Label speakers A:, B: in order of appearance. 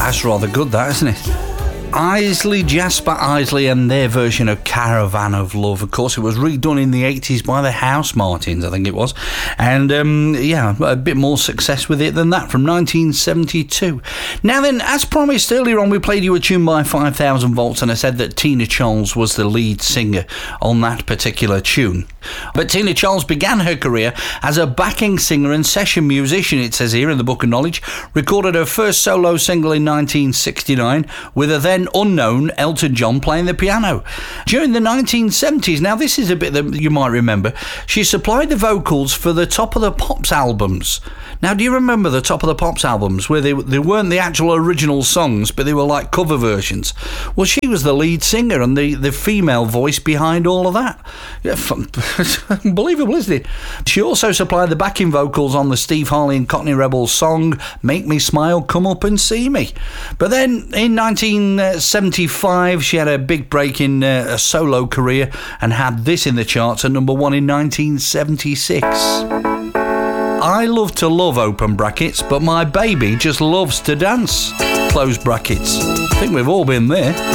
A: That's rather good, that, isn't it? Isley, Jasper Isley and their version of Caravan of Love. Of course, it was redone in the 80s by the Housemartins, I think it was. And, a bit more success with it than that from 1972. Now then, as promised earlier on, we played you a tune by 5000 Volts, and I said that Tina Charles was the lead singer on that particular tune. But Tina Charles began her career as a backing singer and session musician, it says here in the Book of Knowledge. Recorded her first solo single in 1969 with a then unknown Elton John playing the piano. During the 1970s, now this is a bit that you might remember, she supplied the vocals for the Top of the Pops albums. Now, do you remember the Top of the Pops albums where they weren't the actual original songs, but they were like cover versions? Well, she was the lead singer and the female voice behind all of that. Unbelievable, isn't it? She also supplied the backing vocals on the Steve Harley and Cockney Rebels song Make Me Smile, Come Up and See Me. But then in 1975, she had a big break in a solo career and had this in the charts at number 1 in 1976. I love to love, open brackets, but my baby just loves to dance, close brackets. I think we've all been there.